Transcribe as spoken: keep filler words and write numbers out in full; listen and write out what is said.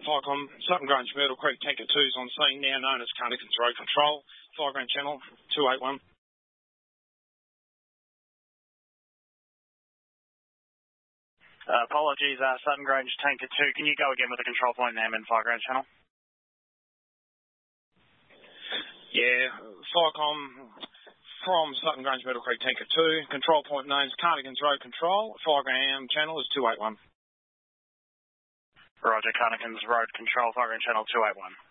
Firecom, Sutton Grange, Myrtle Creek, Tanker two's on scene, now known as Cardigan's Road Control. Fireground channel, two eight one. Uh, apologies, uh, Sutton Grange, Tanker two. Can you go again with the control point name and Fireground channel? Yeah, Firecom from Sutton Grange, Myrtle Creek, Tanker two. Control point name's Cardigan's Road Control. Fireground channel is two eight one. Roger, Cardigan's Road Control, Fireground channel two eight one.